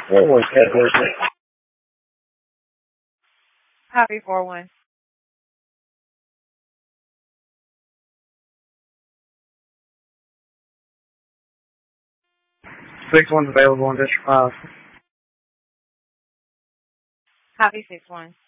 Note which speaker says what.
Speaker 1: Oh, okay.
Speaker 2: Copy 4-1.
Speaker 1: 6-1's available on District 5.
Speaker 2: Copy 6-1.